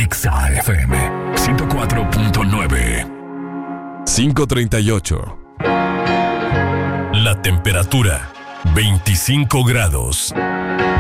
Exa FM 104.9. 5:38. La temperatura 25 grados.